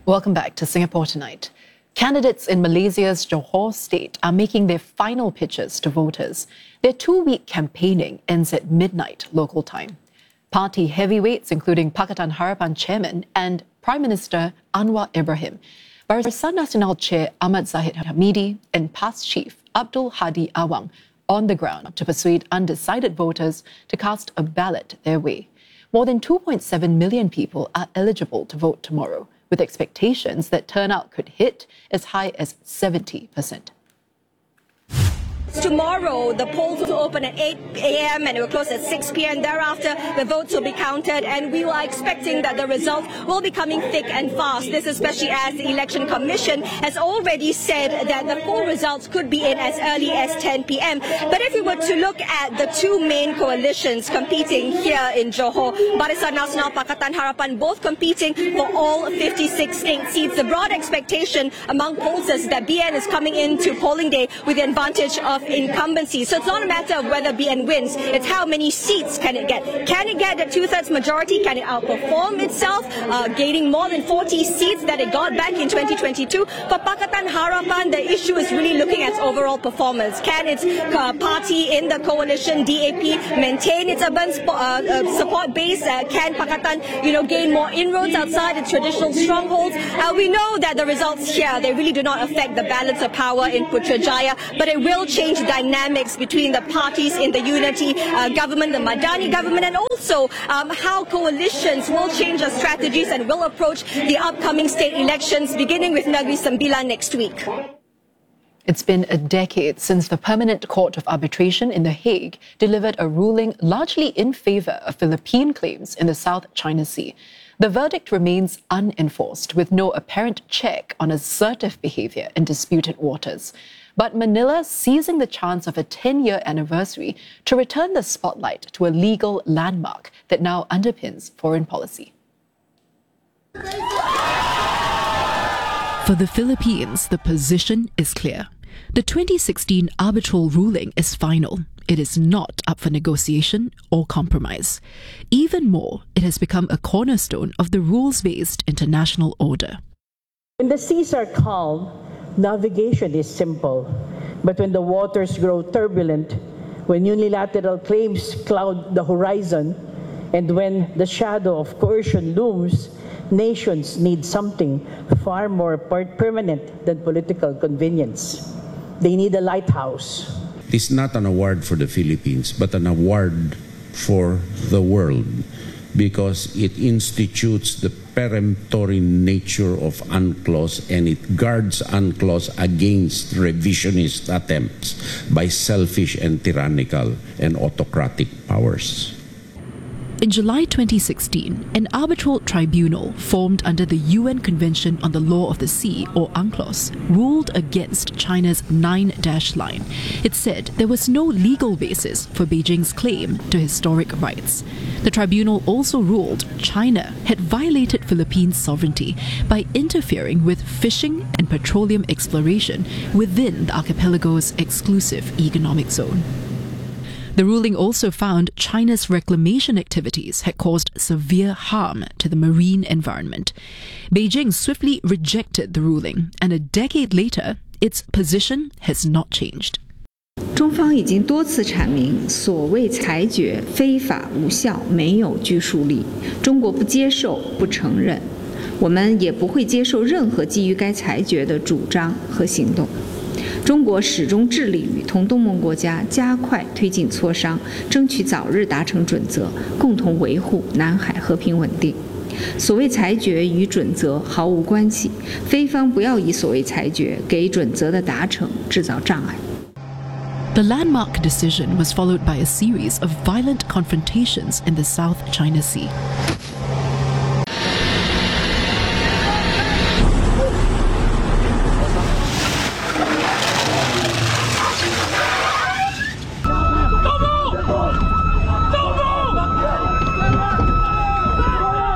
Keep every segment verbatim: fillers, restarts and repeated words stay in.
Welcome back to Singapore Tonight. Candidates in Malaysia's Johor state are making their final pitches to voters. Their two-week campaigning ends at midnight local time. Party heavyweights, including Pakatan Harapan chairman and Prime Minister Anwar Ibrahim, Barisan Nasional chair Ahmad Zahid Hamidi, and past chief Abdul Hadi Awang, on the ground to persuade undecided voters to cast a ballot their way. More than two point seven million people are eligible to vote tomorrow, with expectations that turnout could hit as high as seventy percent. Tomorrow, the polls will open at eight a m and it will close at six p m Thereafter, the votes will be counted, and we are expecting that the results will be coming thick and fast. This especially as the Election Commission has already said that the full results could be in as early as ten p m But if we were to look at the two main coalitions competing here in Johor, Barisan Nasional, Pakatan Harapan, both competing for all fifty-six state seats, the broad expectation among pollsters is that B N is coming into polling day with the advantage of incumbency. So it's not a matter of whether B N wins, it's how many seats can it get. Can it get a two-thirds majority? Can it outperform itself, uh, gaining more than forty seats that it got back in twenty twenty-two? For Pakatan Harapan, the issue is really looking at overall performance. Can its uh, party in the coalition, D A P, maintain its urban uh, uh, support base? Uh, can Pakatan, you know, gain more inroads outside its traditional strongholds? Uh, we know that the results here, they really do not affect the balance of power in Putrajaya, but it will change dynamics between the parties in the unity uh, government, the Madani government, and also um, how coalitions will change their strategies and will approach the upcoming state elections, beginning with Negeri Sembilan next week. It's been a decade since the Permanent Court of Arbitration in The Hague delivered a ruling largely in favour of Philippine claims in the South China Sea. The verdict remains unenforced, with no apparent check on assertive behaviour in disputed waters. But Manila seizing the chance of a ten-year anniversary to return the spotlight to a legal landmark that now underpins foreign policy. For the Philippines, the position is clear. The twenty sixteen arbitral ruling is final. It is not up for negotiation or compromise. Even more, it has become a cornerstone of the rules-based international order. When the seas are calm, navigation is simple. But when the waters grow turbulent, when unilateral claims cloud the horizon, and when the shadow of coercion looms, nations need something far more permanent than political convenience. They need a lighthouse. It is not an award for the Philippines, but an award for the world, because it institutes the peremptory nature of UNCLOS, and it guards UNCLOS against revisionist attempts by selfish and tyrannical and autocratic powers. In July twenty sixteen, an arbitral tribunal formed under the U N Convention on the Law of the Sea, or UNCLOS, ruled against China's nine-dash line. It said there was no legal basis for Beijing's claim to historic rights. The tribunal also ruled China had violated Philippines' sovereignty by interfering with fishing and petroleum exploration within the archipelago's exclusive economic zone. The ruling also found China's reclamation activities had caused severe harm to the marine environment. Beijing swiftly rejected the ruling, and a decade later, its position has not changed. 中方已经多次阐明，所谓裁决非法无效，没有拘束力。中国不接受、不承认，我们也不会接受任何基于该裁决的主张和行动。中国始终致力于同东盟国家加快推进磋商，争取早日达成准则，共同维护南海和平稳定。所谓裁决与准则毫无关系，非方不要以所谓裁决给准则的达成制造障碍。 The landmark decision was followed by a series of violent confrontations in the South China Sea.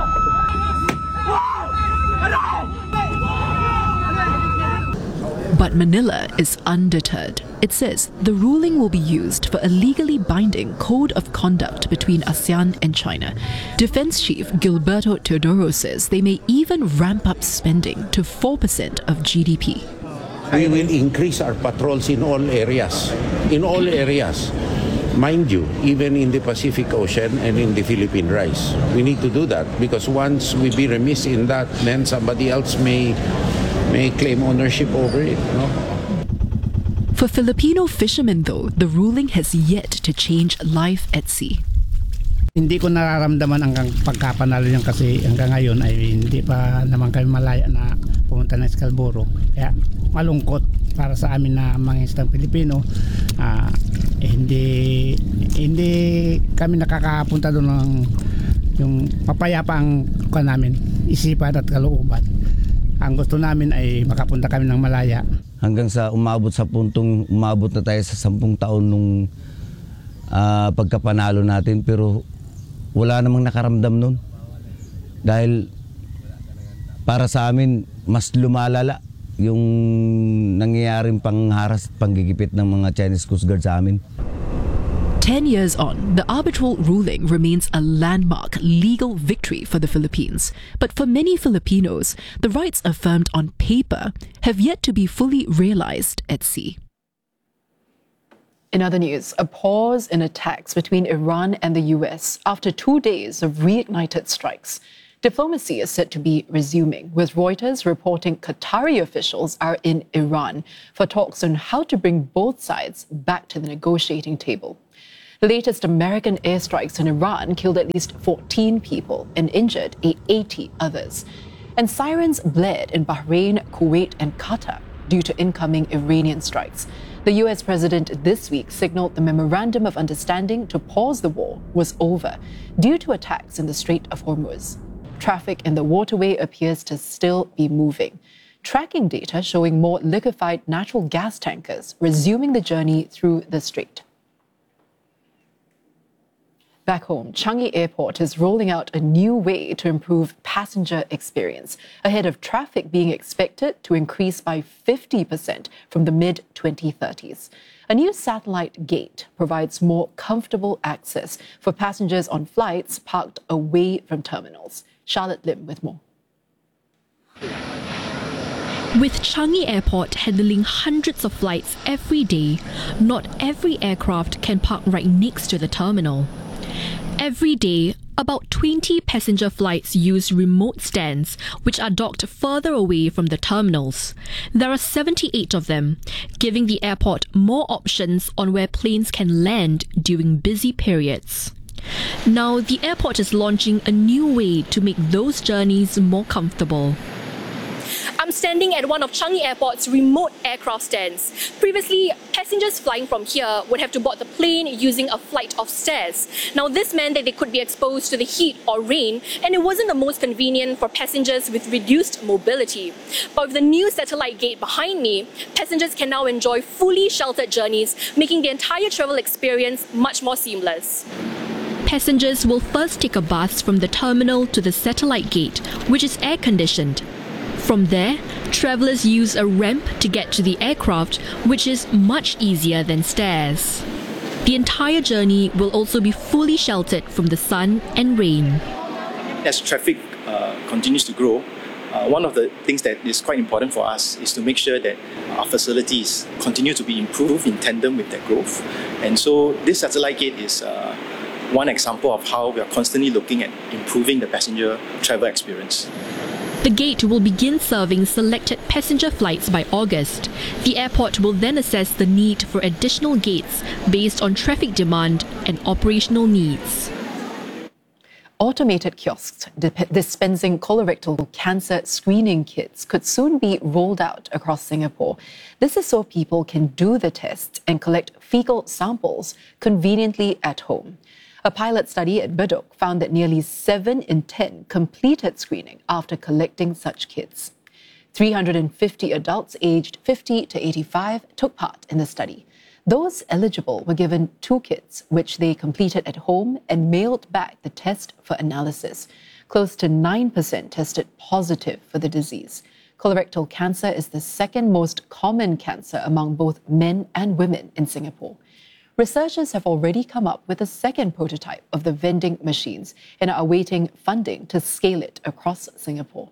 But But Manila is undeterred. It says the ruling will be used for a legally binding code of conduct between ASEAN and China. Defense Chief Gilberto Teodoro says they may even ramp up spending to four percent of G D P. We will increase our patrols in all areas, in all areas. Mind you, even in the Pacific Ocean and in the Philippine Rise. We need to do that because once we be remiss in that, then somebody else may may claim ownership over it. No? For Filipino fishermen, though, the ruling has yet to change life at sea. Hindi ko nararamdaman hanggang pagkapanalo niyan kasi hanggang ngayon ay hindi pa naman kami malaya na pumunta ng Scarborough. Kaya malungkot para sa amin na mga istang Pilipino. Uh, eh, hindi hindi kami nakakapunta doon ng yung papayapa ang kuha namin, isipan at kalooban. Ang gusto namin ay makapunta kami ng malaya. Hanggang sa umabot sa puntong umabot na tayo sa sampung taon nung uh, pagkapanalo natin, pero wala namang nakaramdam nun. Dahil para sa amin, mas lumalala yung nangyayaring pangharas at panggigipit ng mga Chinese Coast Guard sa amin. Ten years on, the arbitral ruling remains a landmark legal victory for the Philippines. But for many Filipinos, the rights affirmed on paper have yet to be fully realized at sea. In other news, a pause in attacks between Iran and the U S after two days of reignited strikes. Diplomacy is said to be resuming, with Reuters reporting Qatari officials are in Iran for talks on how to bring both sides back to the negotiating table. The latest American airstrikes in Iran killed at least fourteen people and injured eighty others. And sirens blared in Bahrain, Kuwait, and Qatar due to incoming Iranian strikes. The U S president this week signaled the memorandum of understanding to pause the war was over due to attacks in the Strait of Hormuz. Traffic in the waterway appears to still be moving. Tracking data showing more liquefied natural gas tankers resuming the journey through the strait. Back home, Changi Airport is rolling out a new way to improve passenger experience ahead of traffic being expected to increase by fifty percent from the mid twenty thirties. A new satellite gate provides more comfortable access for passengers on flights parked away from terminals. Charlotte Lim with more. With Changi Airport handling hundreds of flights every day, not every aircraft can park right next to the terminal. Every day, about twenty passenger flights use remote stands, which are docked further away from the terminals. There are seventy-eight of them, giving the airport more options on where planes can land during busy periods. Now, the airport is launching a new way to make those journeys more comfortable. I'm standing at one of Changi Airport's remote aircraft stands. Previously, passengers flying from here would have to board the plane using a flight of stairs. Now, this meant that they could be exposed to the heat or rain, and it wasn't the most convenient for passengers with reduced mobility. But with the new satellite gate behind me, passengers can now enjoy fully sheltered journeys, making the entire travel experience much more seamless. Passengers will first take a bus from the terminal to the satellite gate, which is air-conditioned. From there, travellers use a ramp to get to the aircraft, which is much easier than stairs. The entire journey will also be fully sheltered from the sun and rain. As traffic uh, continues to grow, uh, one of the things that is quite important for us is to make sure that our facilities continue to be improved in tandem with that growth. And so this satellite gate is uh, one example of how we are constantly looking at improving the passenger travel experience. The gate will begin serving selected passenger flights by August. The airport will then assess the need for additional gates based on traffic demand and operational needs. Automated kiosks dispensing colorectal cancer screening kits could soon be rolled out across Singapore. This is so people can do the tests and collect fecal samples conveniently at home. A pilot study at Bedok found that nearly seven in ten completed screening after collecting such kits. three hundred fifty adults aged fifty to eighty-five took part in the study. Those eligible were given two kits, which they completed at home and mailed back the test for analysis. Close to nine percent tested positive for the disease. Colorectal cancer is the second most common cancer among both men and women in Singapore. Researchers have already come up with a second prototype of the vending machines and are awaiting funding to scale it across Singapore.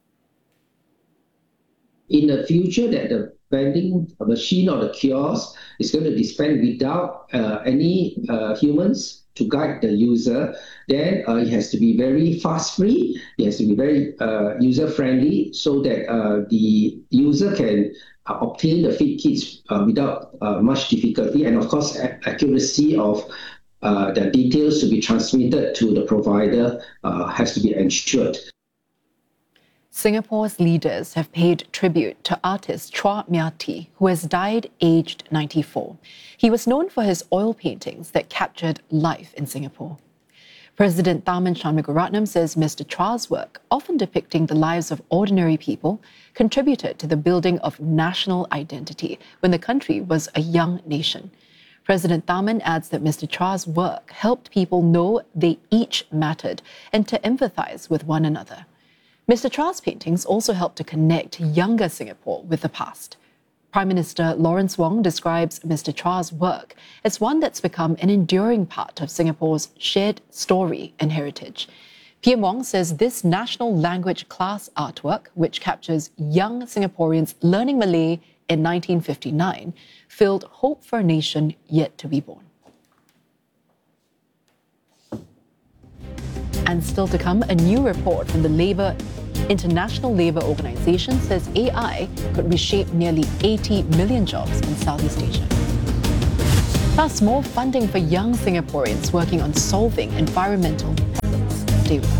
In the future, that the vending machine or the kiosk is going to dispense without uh, any uh, humans to guide the user, then uh, it has to be very fast-free, it has to be very uh, user-friendly so that uh, the user can uh, obtain the feed kits uh, without uh, much difficulty, and of course accuracy of uh, the details to be transmitted to the provider uh, has to be ensured. Singapore's leaders have paid tribute to artist Chua Mia Tee, who has died aged ninety-four. He was known for his oil paintings that captured life in Singapore. President Tharman Shanmugaratnam says Mister Chua's work, often depicting the lives of ordinary people, contributed to the building of national identity when the country was a young nation. President Tharman adds that Mister Chua's work helped people know they each mattered and to empathize with one another. Mister Chua's paintings also helped to connect younger Singapore with the past. Prime Minister Lawrence Wong describes Mister Chua's work as one that's become an enduring part of Singapore's shared story and heritage. P M Wong says this national language class artwork, which captures young Singaporeans learning Malay in nineteen fifty-nine, filled hope for a nation yet to be born. And still to come, a new report from the Labour International Labour Organization says A I could reshape nearly eighty million jobs in Southeast Asia. Plus, more funding for young Singaporeans working on solving environmental problems. Stay with us.